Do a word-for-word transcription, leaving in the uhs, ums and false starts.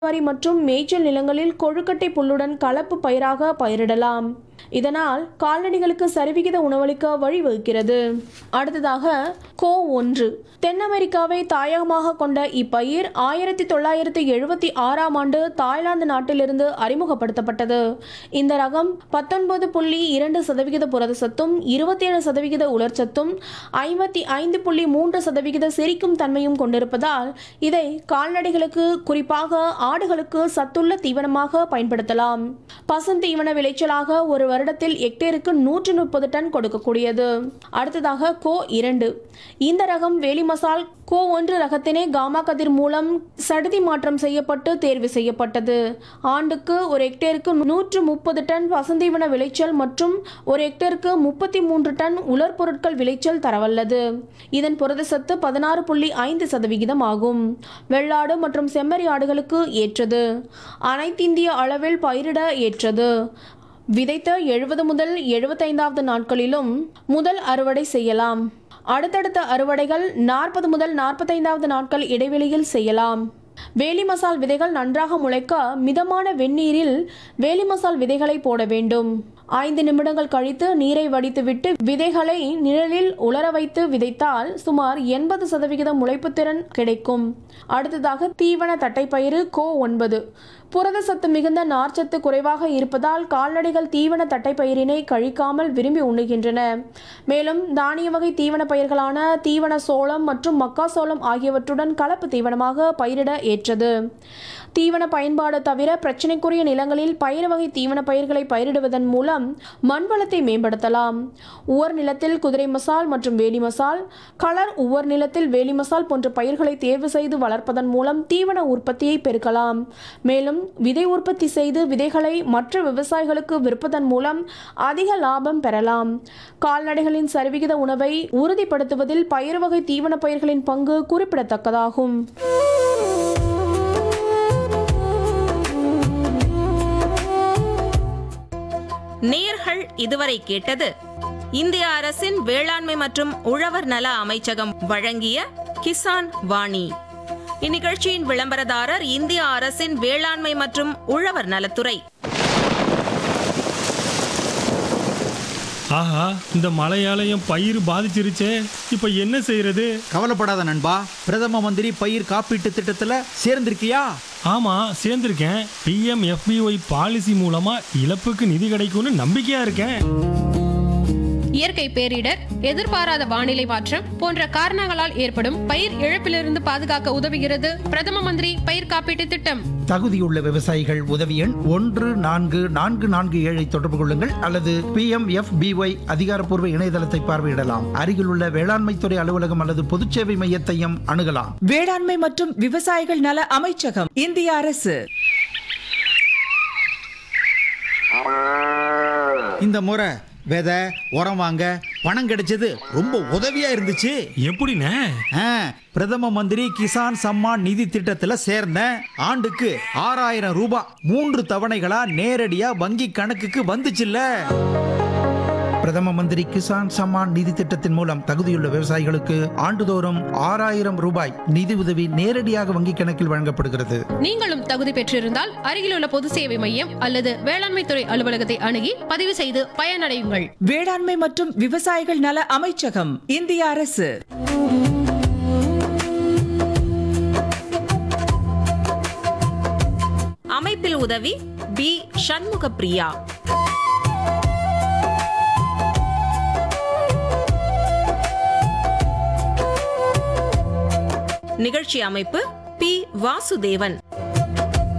வாரி மற்றும் மேய்ச்சல் நிலங்களில் கொழுக்கட்டை புல்லுடன் கலப்பு பயிராக பயிரிடலாம். இதனால் கால்நடைகளுக்கு சரிவிகித உணவளிக்க வழிவகுக்கிறது. அடுத்ததாக கோ ஒன்று. தென் அமெரிக்காவை தாயகமாக கொண்ட இப்பயிர் ஆயிரத்தி தொள்ளாயிரத்தி எழுபத்தி ஆறாம் ஆண்டு தாய்லாந்து நாட்டிலிருந்து அறிமுகப்படுத்தப்பட்டது. இந்த ரகம் பத்தொன்பது புள்ளி இரண்டு சதவிகித புரதச்சத்தும் இருபத்தி ஏழு சதவிகித உலர்ச்சத்தும் ஐம்பத்தி ஐந்து புள்ளி மூன்று சதவிகித செரிக்கும் தன்மையும் கொண்டிருப்பதால் இதை கால்நடைகளுக்கு, குறிப்பாக ஆடுகளுக்கு சத்துள்ள தீவனமாக பயன்படுத்தலாம். பசுந்தீவன விளைச்சலாக ஒரு வருடத்தில் ஹெக்டேருக்கு நூற்று முப்பது டன் கொடுக்கக்கூடியது. அடுத்ததாக கோ இரண்டு. இந்த ரகம் வேலி மசால் கோ ஒன்று ரகத்தினை காமா கதிர் மூலம் சடுதி மாற்றம் செய்யப்பட்டு தேர்வு செய்யப்பட்டது. ஆண்டுக்கு ஒரு ஹெக்டேருக்கு நூற்று முப்பது டன் பசுந்தீவன விளைச்சல் மற்றும் ஒரு ஹெக்டேருக்கு முப்பத்தி மூன்று டன் உலர் பொருட்கள் விளைச்சல் தரவல்லது. இதன் புரதச்சத்து பதினாறு புள்ளி ஐந்து சதவிகிதம் ஆகும். வெள்ளாடு மற்றும் செம்மறி ஆடுகளுக்கு ஏற்றது. அனைத்திந்திய அளவில் பயிரிட ஏற்றது. விதைத்த எழுபது முதல் எழுபத்தைந்தாவது நாட்களிலும் முதல் அறுவடை செய்யலாம். அடுத்தடுத்த அறுவடைகள் நாற்பது முதல் நாற்பத்தைந்தாவது நாட்கள் இடைவெளியில் செய்யலாம். வேலி மசால் விதைகள் நன்றாக முளைக்க மிதமான வெந்நீரில் வேலி மசால் விதைகளை போட வேண்டும். ஐந்து நிமிடங்கள் கழித்து நீரை வடித்துவிட்டு விதைகளை நிழலில் உலர வைத்து விதைத்தால் சுமார் எண்பது சதவிகிதம் முளைப்பு திறன் கிடைக்கும். அடுத்ததாக தீவன தட்டைப்பயிறு கோ ஒன்பது. புரதச்சத்து மிகுந்த நார்ச்சத்து குறைவாக இருப்பதால் கால்நடைகள் தீவன தட்டைப்பயிரினை கழிக்காமல் விரும்பி உண்ணுகின்றன. மேலும் தானிய வகை தீவன பயிர்களான தீவன சோளம் மற்றும் மக்காசோளம் ஆகியவற்றுடன் கலப்பு தீவனமாக பயிரிட ஏற்றது. தீவன பயன்பாடு தவிர பிரச்சனைக்குரிய நிலங்களில் பயிர் வகை தீவன பயிர்களை பயிரிடுவதன் மூலம் மண் வளத்தை மேம்படுத்தலாம். உவர் நிலத்தில் குதிரை மசால் மற்றும் வேலி மசால், கலர் உவர் நிலத்தில் வேலி மசால் போன்ற பயிர்களை தேர்வு செய்து வளர்ப்பதன் மூலம் தீவன உற்பத்தியை பெருக்கலாம். மேலும் விதை உற்பத்தி செய்து விதைகளை மற்ற விவசாயிகளுக்கு விற்பதன் மூலம் அதிக லாபம் பெறலாம். கால்நடைகளின் சரிவிகித உணவை உறுதிப்படுத்துவதில் பயிர் வகை தீவன பயிர்களின் பங்கு குறிப்பிடத்தக்கதாகும். நேயர்கள் இதுவரை கேட்டது இந்திய அரசின் வேளாண்மை மற்றும் உழவர் நல அமைச்சகம் வழங்கிய கிசான் வாணி. இந்நிகழ்ச்சியின் விளம்பரதாரர் இந்திய அரசின் வேளாண்மை மற்றும் உழவர் நலத்துறை. ஆஹா, இந்த மழையாலயம் பயிர் பாதிச்சிருச்சே, இப்ப என்ன செய்யறது? கவலைப்படாத நண்பா, பிரதம மந்திரி பயிர் காப்பீட்டு திட்டத்துல சேர்ந்திருக்கியா? ஆமா, சேர்ந்திருக்கேன். B M F B Y policy மூலமா இழப்புக்கு நிதி கிடைக்கும்னு நம்பிக்கையா இருக்கேன். இயற்கை பேரிடர், எதிர்பாராத வானிலை மாற்றம் போன்ற காரணங்களால் ஏற்படும் பயிர் இழப்பிலிருந்து பாதுகாக்க உதவுகிறது பிரதம மந்திரி பயிர் காப்பீட்டு திட்டம். தகுதியுள்ள விவசாயிகள் உதவி எண் ஒன்று நான்கு நான்கு நான்கு ஏழை தொடர்பு கொள்ளுங்கள் அல்லது B M F B Y அதிகாரப்பூர்வ இணையதளத்தை பார்வையிடலாம். அருகிலுள்ள வேளாண்மை துறை அலுவலகம் அல்லது பொதுச்சேவை மையத்தையும் அணுகலாம். வேளாண்மை மற்றும் விவசாயிகள் நல அமைச்சகம், இந்திய அரசு. இந்த முறை விதை உரம் வாங்க பணம் கிடைச்சது ரொம்ப உதவியா இருந்துச்சு. எப்படிண்ணே? பிரதம மந்திரி கிசான் சம்மான் நிதி திட்டத்துல சேர்ந்தேன். ஆண்டுக்கு ஆறாயிரம் ரூபாய் மூன்று தவணைகளா நேரடியா வங்கி கணக்குக்கு வந்துச்சுல்ல. பிரதம மந்திரி கிசான் சம்மான் நிதி திட்டத்தின் மூலம் தகுதியுள்ள விவசாயிகளுக்கு ஆண்டுதோறும் ஆறாயிரம் ரூபாய் நிதி உதவி நேரடியாக வங்கி கணக்கில் வழங்கப்படுகிறது. நீங்களும் தகுதி பெற்றிருந்தால் அருகிலுள்ள பொது சேவை மையம் அல்லது வேளாண்மை துறை அலுவலகத்தை அணுகி பதிவு செய்து பயனடையுங்கள். வேளாண்மை மற்றும் விவசாயிகள் நல அமைச்சகம், இந்திய அரசு. அமைப்பில் உதவி பி சண்முக பிரியா. நிகழ்ச்சி அமைப்பு பி வாசுதேவன்.